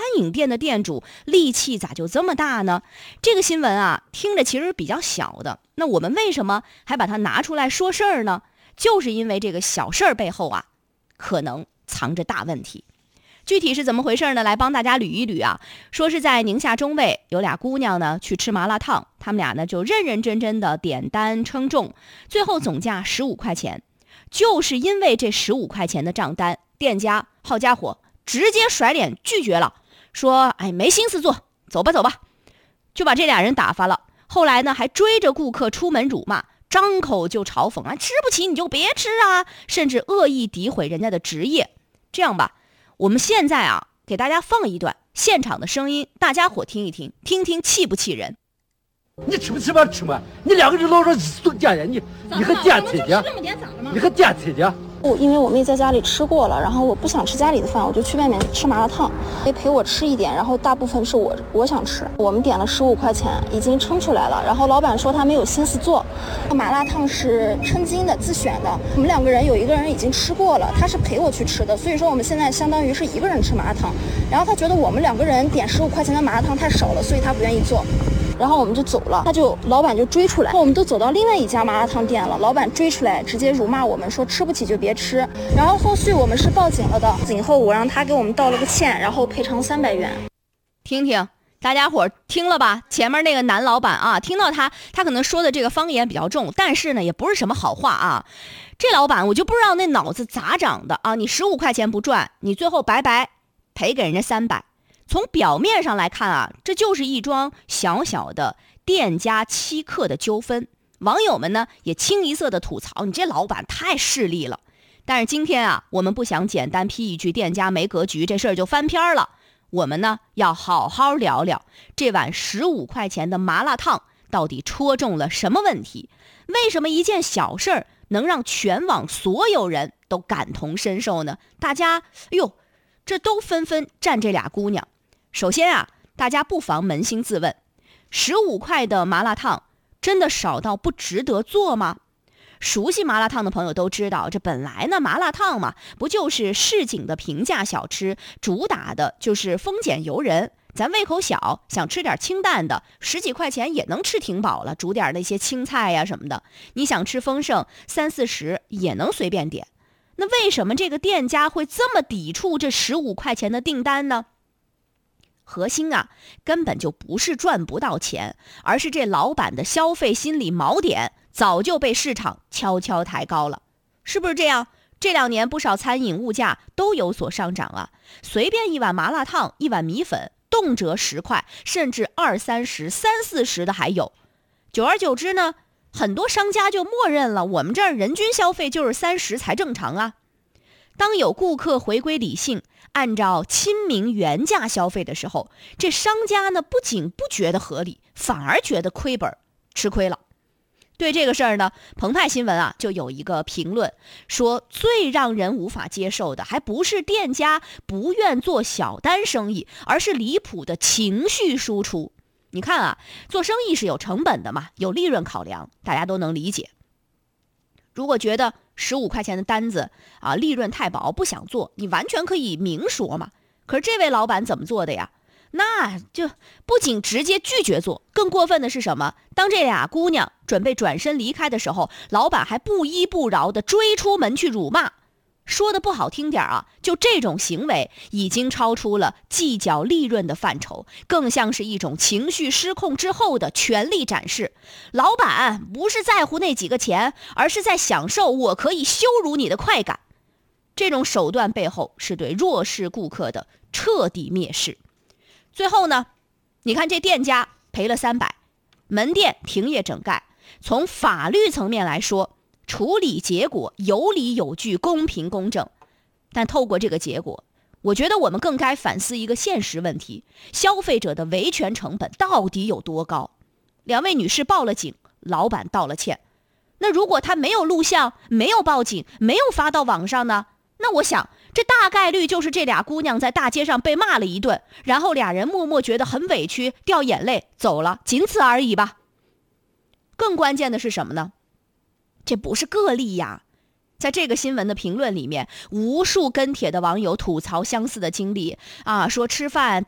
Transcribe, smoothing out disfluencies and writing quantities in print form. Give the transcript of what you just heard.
餐饮店的店主力气咋就这么大呢？这个新闻啊，听着其实比较小的，那我们为什么还把它拿出来说事儿呢？就是因为这个小事儿背后啊，可能藏着大问题。具体是怎么回事呢？来帮大家捋一捋啊。说是在宁夏中卫有俩姑娘呢去吃麻辣烫，她们俩呢就认认真真的点单称重，最后总价15块钱。就是因为这15块钱的账单，店家好家伙直接甩脸拒绝了，说哎没心思做，走吧走吧，就把这俩人打发了。后来呢还追着顾客出门辱骂，张口就嘲讽啊，吃不起你就别吃啊，甚至恶意诋毁人家的职业。这样吧，我们现在啊给大家放一段现场的声音，大家伙听一听，听听气不气人。 你吃不吃吧吃嘛，你两个人老少见人，你还点菜去？你还点菜去？ 因为我妹在家里吃过了，然后我不想吃家里的饭，我就去外面吃麻辣烫，陪我吃一点，然后大部分是我想吃。我们点了15块钱，已经称出来了，然后老板说他没有心思做。麻辣烫是称斤的，自选的。我们两个人有一个人已经吃过了，他是陪我去吃的，所以说我们现在相当于是一个人吃麻辣烫。然后他觉得我们两个人点15块钱的麻辣烫太少了，所以他不愿意做。然后我们就走了，老板就追出来，我们都走到另外一家麻辣烫店了，老板追出来直接辱骂我们，说吃不起就别吃。然后后续我们是报警了的，警后我让他给我们道了个歉，然后赔偿300元。 听听大家伙听了吧，前面那个男老板啊，听到他可能说的这个方言比较重，但是呢也不是什么好话啊。这老板我就不知道那脑子咋长的啊，你15块钱不赚，你最后白白赔给人家300。从表面上来看啊，这就是一桩小小的店家欺客的纠纷。网友们呢也清一色的吐槽，你这老板太势利了。但是今天啊，我们不想简单批一句店家没格局，这事儿就翻篇了。我们呢要好好聊聊这碗15块钱的麻辣烫到底戳中了什么问题？为什么一件小事儿能让全网所有人都感同身受呢？大家这都纷纷站这俩姑娘。首先啊，大家不妨扪心自问，15块的麻辣烫真的少到不值得做吗？熟悉麻辣烫的朋友都知道，这本来呢麻辣烫嘛，不就是市井的平价小吃，主打的就是丰俭由人。咱胃口小，想吃点清淡的，10几块钱也能吃挺饱了，煮点那些青菜呀什么的。你想吃丰盛，30、40也能随便点。那为什么这个店家会这么抵触这15块钱的订单呢？核心啊，根本就不是赚不到钱，而是这老板的消费心理锚点早就被市场悄悄抬高了，是不是这样？这2年不少餐饮物价都有所上涨啊，随便一碗麻辣烫、一碗米粉，动辄10块，甚至20、30、30、40的还有。久而久之呢，很多商家就默认了，我们这儿人均消费就是30才正常啊。当有顾客回归理性，按照亲民原价消费的时候，这商家呢不仅不觉得合理，反而觉得亏本，吃亏了。对这个事儿呢，澎湃新闻啊就有一个评论说，最让人无法接受的还不是店家不愿做小单生意，而是离谱的情绪输出。你看啊，做生意是有成本的嘛，有利润考量，大家都能理解。如果觉得15块钱的单子啊，利润太薄不想做，你完全可以明说嘛。可是这位老板怎么做的呀？那就不仅直接拒绝做，更过分的是什么？当这俩姑娘准备转身离开的时候，老板还不依不饶地追出门去辱骂。说的不好听点啊，就这种行为已经超出了计较利润的范畴，更像是一种情绪失控之后的权力展示。老板不是在乎那几个钱，而是在享受我可以羞辱你的快感。这种手段背后是对弱势顾客的彻底蔑视。最后呢，你看这店家赔了300，门店停业整盖。从法律层面来说，处理结果有理有据，公平公正。但透过这个结果，我觉得我们更该反思一个现实问题：消费者的维权成本到底有多高？2位女士报了警，老板道了歉。那如果他没有录像，没有报警，没有发到网上呢？那我想这大概率就是这俩姑娘在大街上被骂了一顿，然后俩人默默觉得很委屈，掉眼泪走了，仅此而已吧。更关键的是什么呢？这不是个例呀。在这个新闻的评论里面，无数跟帖的网友吐槽相似的经历啊，说吃饭